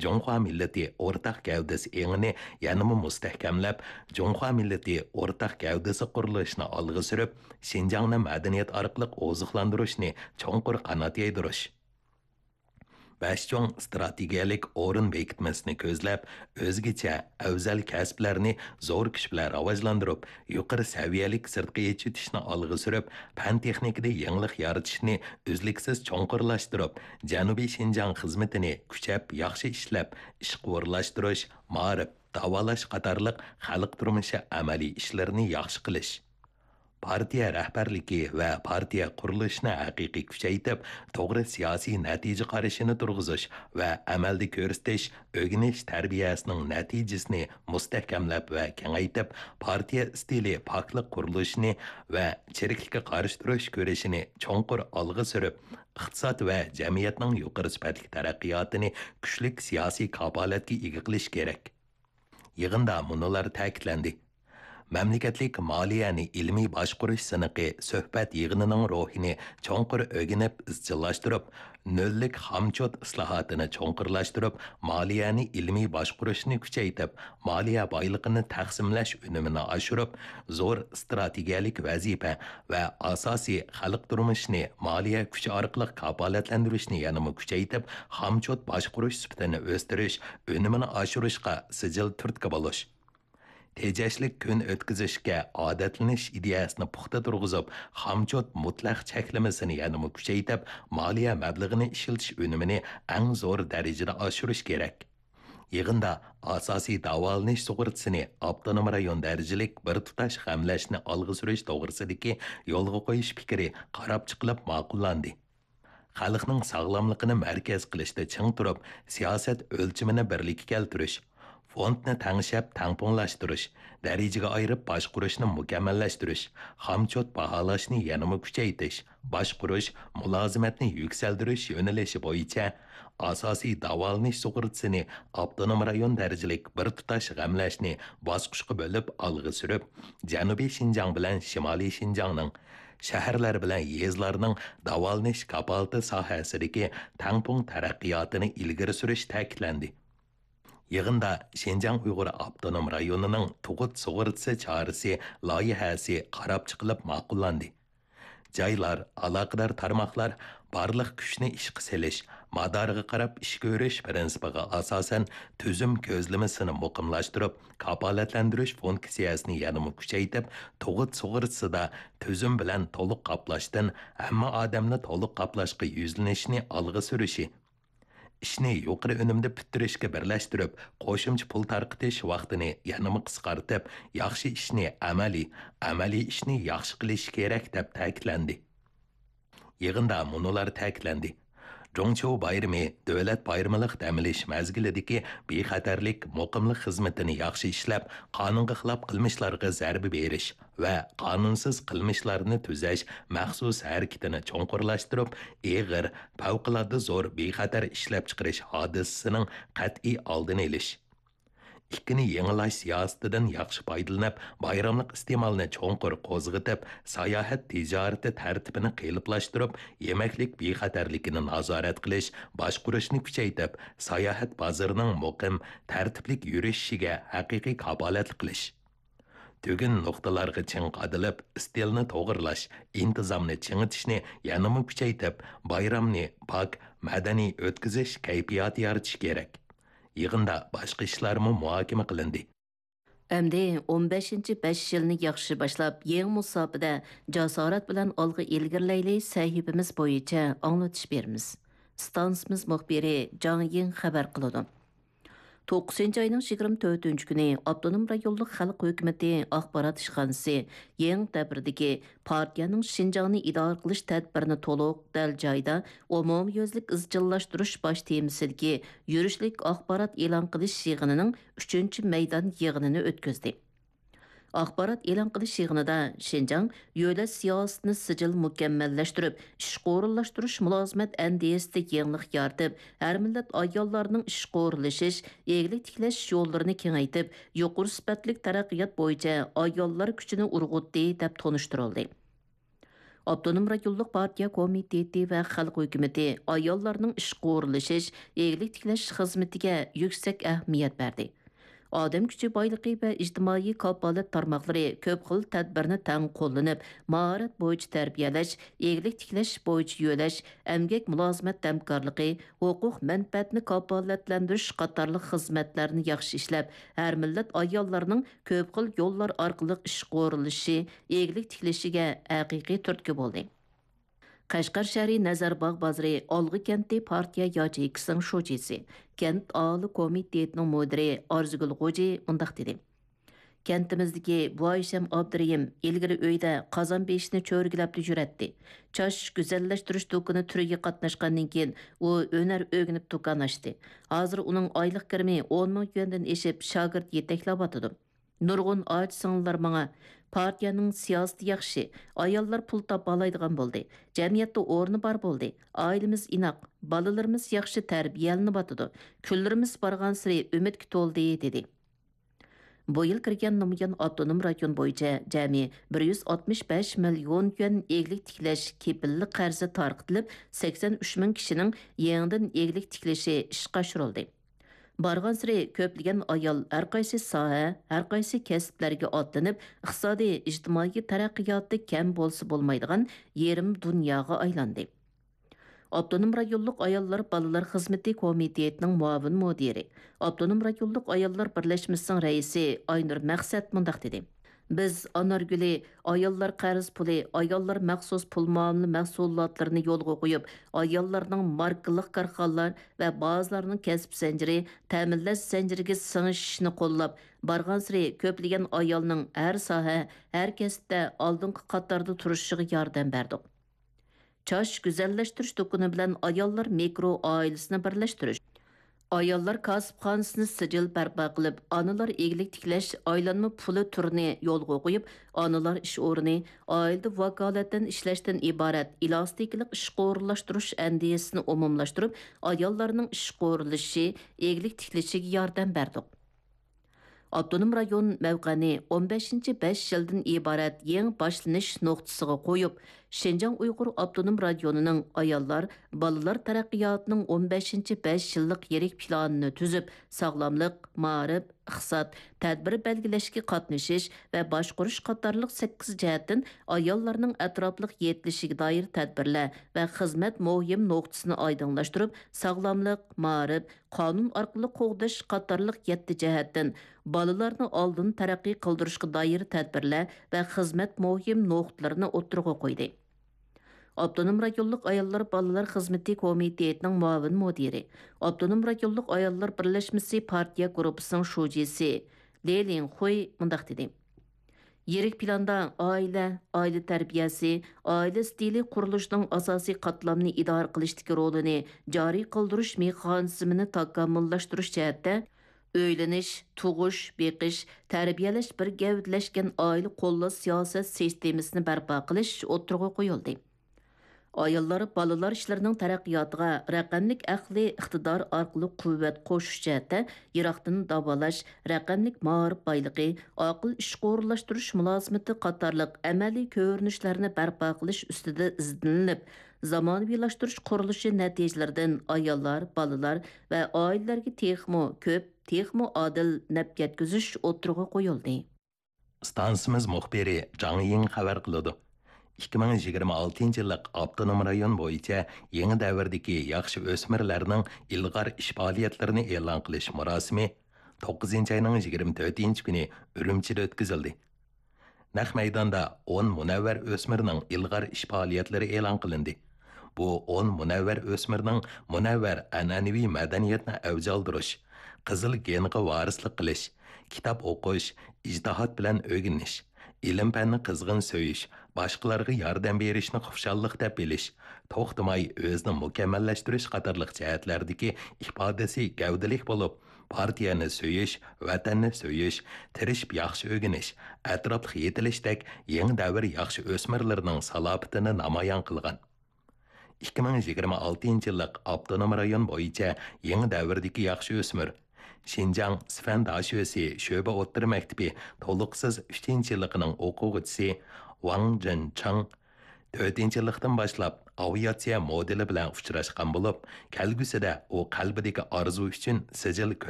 Жоңхуа milleti ортақ gavdasi еңіне yanımı mustahkamlab, Жоңхуа milleti ортақ gavdasi qurilishini olg'a surib, Şinjanni madaniyat orqali oziqlantirishni cho'nqur qanot yaydirish. Бәшчоң стратегиялік орын бекітмесini көзләп, өзгечә әвзәл кәсіпләрні зор күш білән раважландырып, yuqori saviyalik sirtqi yechitishni olg'a surib, fan texnikada yangilik yaratishni uzluksiz cho'nqurlashtirib, Janubiy Shinjang xizmatini kuchab, yaxshi ishlab, ishqo'rlashtirish, ma'rif, davolash qatorliq xalq turmushi amaliy ishlarini yaxshi qilish. Partiya rəhbərliki və partiya quruluşunu həqiqi küçəytib, toğru siyasi nəticə qarışını turğuzuş və əməldə göstəriş, ögünüş tərbiyəsinin nəticəsini müstəhkəmləb və kengaytib, partiya stili paklıq quruluşunu və çiriklikə qarışdırış görüşünü çoğunqur alğı sürüb, iqtisad və cəmiyyətinin yuqarı sübətlik tərəqqiyatını güclük siyasi kapaletki ega qilish kerak. Yığında munolar ta'kidlandi. Məmləkətlik maliyəni ilmi başquruş sınıqı söhbət yığınının ruhini çoğunqur ögünüb izchillaşdırıb, nöllik xamçot islahatını çoğunqurlaşdırıb, maliyəni ilmi başquruşni küçəytib, maliya baylıqını təqsimləş önümünü aşırıb, zor strategiyalik vəzifə və asasi xalq durmuşni maliya küçü arqılıq kapalətləndirişni yanımı küçəytib, xamçot başquruş sübtini östürüş, önümünü aşırışqa sicil türtkə boluş. Tejashlik kun o'tkazishga odatlanish ideyasini puxta turg'izib, xamchot mutlaq cheklamasini yanada kuchaytirib, moliya mablag'ini ishiltish unumini eng zo'r darajada oshirish kerak. Yig'inda asosiy davolanish sug'urtasini avtonom rayon darajalik bir tutash g'amlashni olg'a surish to'g'risidagi yo'lga qo'yish fikri qarab chiqilib ma'qullandi. Xalqning sog'lomligini markaz qilishda ching turib, siyosat o'lchimini birlikka keltirish, fondni tangshab tangponlashtirish, darajaga ayirib boshqurishni mukammallashtirish, xamchot baholashni yanama kuchaytirish, boshqurish, mulozimatni yuksaltirish yo'nalishi bo'yicha asosiy davolanish sug'urtasini avtonom rayon darajalik bir tutash g'amlashni bosqichga bo'lib olg'a surib, Janubiy Shinjang bilan Shimoliy Shinjangning shaharlar bilan yezlarning davolanish kapalati sohasidagi tangpon taraqqiyotini ilgari surish ta'kidlandi. Yığında Şinjan Uyghur Avtonom rayonining tug'ut sug'urtasi chorasi loyihasi qarab chiqilib ma'qullandı. Joylar, aloqador tarmoqlar barliq kuchni ishga selish, madoriga qarab ish ko'rish prinsipiga asosan tuzum ko'zlamasini muqimlashtirib, kapolatlantirish funksiyasini yanada kuchaytirib, tug'ut sug'urtasida tuzum bilan to'liq qoplashdan hamma odamni to'liq qoplashga yuzlanishni olg'a surishi, ishni yuqori unumda bitirishga birlashtirib, qo'shimcha pul tarqitish vaqtini yanada qisqartib, yaxshi ishni amaliy ishni yaxshi qilish kerak deb ta'kidlandi. Yig'inda munolar ta'kidlandi. Zhongqiu bayrami davlat bayramilik dam olish mazgilidagi bexatarlik muqimlik xizmatini yaxshi ishlab, qonunga xilof qilmishlarga zarba berish va qonunsiz qilmishlarni tuzash maxsus harakatini cho'nqurlashtirib, eg'ir, favqulodda zo'r bexatar ishlab chiqarish hodisasining qat'iy oldini olish. İkkini yenilash siyosatidan yaxshi foydalanib, bayramlik iste'molni cho'nqur qo'zg'itib, sayohat tijorati tartibini qiyinlashtirib, yemaklik bexatarligini nazorat qilish, boshqurishni kuchaytirib, sayohat bozorining muqim, tartiblik yurishiga haqiqiy kapolat qilish. Tugin nuqtalarga ching qadilib, istilni to'g'irlash, intizomni chingitishni yanada kuchaytirib, bayramni pok, madaniy o'tkazish kayfiyati yaratish kerak. Yığında başqa işlarımı muhakeme qilindi. Әмді 15-5 yılını yaxşı başlap, yeni musabıda casaret bilen algı ilgirleyli sahibimiz boyunca anlatış berimiz. Stansımız muhbiri Can Yin xabar qılıdı. 9 ayının 24 günü Abdunum rayonluq xalq hökuməti axbarat işxanası yeni dəbirdəki partiyanın Şinjanı idare qilish tədbirini toluq, dəl joyda umum yözlük izchillashtirish baş temisidagi yurishlik axbarat e'lon qilish yig'inining 3-chi maydon yig'inini o'tkazdi. Axbarat e'lon qilish yig'inida Şinjan yo'lash siyosatini sijil mukammallashtirib, ishga o'rinlashtirish mulozimat andiyasida yangilik yaratib, har millat ayollarining ishga o'rinlashish, eglik tiklash yo'llarini kengaytib, yuqori sifatli taraqqiyot bo'yicha ayollar kuchini urg'utdi deb tonishtirildi. Avtonom rayonluq partiya komiteti və xalq hökuməti ayollarning ishqa o'rinlashish, eglik tiklash xizmatiga yuksak ahamiyat berdi. Odam kuchi boyligi va ijtimoiy kafolat tarmoqlari ko'p xil tadbirni tang qo'llanib, mahorat bo'yicha tarbiyalash, eglik tiklash bo'yicha yo'lash, emgak mulozimat hamkorligi, huquq manfaatni kafolatlantirish qatorliq xizmatlarni yaxshi ishlab, har millat ayollarning ko'p xil yo'llar orqali ishqa o'rinlashi, eglik tiklashiga haqiqiy turtki bo'ldi. Qashqar shahri Nazarbog' bozori Olg'i kenti partiya yacheykining sho'chisi, kent aholi komitetining mudiri Arzugul G'o'ji mundaq dedi. Kentimizdagi Buaysham Abdurayim ilgari uyda qozon beshini cho'rgilab yuratdi. Chash go'zallashtirish do'koni turiga qatnashgandan keyin u o'nar o'rganib do'kon ochdi. Hozir uning oylik kirimi 10 ming yuandan eshib shogird yetaklab atadi. Nurg'un och singillar menga partiyaning siyosati yaxshi, ayollar pul topalaydigan bo'ldi. Jamiyatda o'rni bor bo'ldi. Oilamiz inoq, bolalarimiz yaxshi tarbiyalanib atadi. Kunlarimiz borgan sari umidga to'ldi dedi. Bu yil kirgan Namangan avtonom rayon bo'yicha jami 165 million yuan eglik tiklash kepillik qarzi tarqitilib, 83 ming kishining yangidan eglik tiklashi ishga oshirildi. Bargan siri ko'plagan ayol har qaysi soha, har qaysi kasblarga otlanib, iqtisodiy, ijtimoiy taraqqiyotda kam bo'lsa bo'lmaydigan yerim dunyoga aylandi. Avtonom rayonluq ayollar balalar xizmati komitetining muavin mudiri, Avtonom rayonluq ayollar birlashmasining raisi Aynur Maqsad mundaq dedi. Biz Anarguli ayollar qarz puli, ayollar maxsus pul muomala mahsulotlarini yo'lga qo'yib, ayollarning markalik korxonalar va ba'zilarining kasb zanjiri, ta'minlash zanjiriga singishini qo'llab, bargan siri ko'plagan ayolning har soha, har kasbda oldingi qatorda turishiga yordam berdik. Chash go'zallashtirish do'koni bilan ayollar mikro oilasini birlashtirish. Ayollar kasbxonasini sijil barpo qilib, onalar eglik tiklash aylanma puli turini yo'lga qo'yib, onalar ish o'rni, oilada vakolatdan ishlashdan iborat elastiklik ishqa o'rinlashtirish andiyasini umumlashtirib, ayollarning ishqa o'rinlashi, eglik tiklashiga yordam berdik. Avtonom rayon mavqani 15-5 yildan iborat yangi boshlanish nuqtasiga qo'yib, Şinjan Uyghur Avtonom rayonining ayollar, balalar taraqqiyotining 15-5 yillik yirik planini tuzib, sog'lomlik, ma'rif, iqtisod, tadbir belgilashga qatnashish va boshqarish qatorliq 8 jihatdan ayollarning atrofliq yetilishiga doir tadbirlar va xizmat muhim nuqtasini oydinlashtirib, sog'lomlik, ma'rif, qonun orqali qo'g'dash qatorliq 7 jihatdan balalarni oldin taraqqiy qildirishga doir tadbirlar va xizmat muhim nuqtalarini o'tirg'a qo'ydi. Avtonom rayonluq ayollar balalar xizmati komitetining muavin mudiri, Avtonom rayonluq ayollar birlashmasi partiya guruhining sho'chisi Lelin Xoy mundaq dedi. Yirik planda aile tarbiyasi, aile stili qurilishining asosiy qatlamni idora qilishdagi rolini joriy qildirish mexanizmini takomillashtirish jihatda öylenish, tug'ish, beqish, tarbiyalash bir gavdlashgan oila qo'llash siyosat sistemasini barpo qilish o'tirg'a qo'yildi. Ayollar balalar ishlarining taraqqiyotiga raqamlik aqli iqtidor orqali quvvat qo'shish jihatda yiroqdan davolash, raqamlik ma'rif boyligi, aql ishga o'rinlashtirish mulozimati qatorliq amaliy ko'rinishlarni barpo qilish ustida izlanib, zamonaviylashtirish qurilishi natijalaridan ayollar, balalar va oilalarga texmo adil naf yetkazish o'tirg'a qo'yildi. Stansimiz muxbiri Zhang Ying xabar qiladi. 2026 yillik avtonom rayon bo'yicha yangi davrdagi yaxshi o'smirlarning ilg'or ish faoliyatlarini e'lon qilish murosimi 9 ayning 24 kuni Urumchida o'tkazildi. Naq maydonda 10 munavvar o'smirning ilg'or ish faoliyatlari e'lon qilindi. Bu 10 munavvar o'smirning munavvar an'anaviy madaniyatni avj oldirish, qizil genga varislik qilish, kitob o'qish, ijtihod bilan o'rganish, ilm fanni qizg'in so'yish, boshqalarga yordam berishni xushalliq deb bilish, to'xtamay o'zini mukammallashtirish qatorliq jihatlardagi ifodasi gavdalik bo'lib, partiyani so'yish, vatanni so'yish, tirishib yaxshi o'rganish, atrofli yetilishdek yangi davr yaxshi o'smirlarning salohiyatini namoyon qilgan. 2026 yillik avtonom rayon bo'yicha yangi davrdagi yaxshi o'smir Şinjan Sifan Daşösi Şöbe O'rta Maktabi to'liqsiz 3-yilligining o'quvchisi Wang Zhencheng 4-chi yillikdan boshlab aviatsiya modeli bilan uchrashgan bo'lib, kelgusida u qalbidagi orzu uchun sijil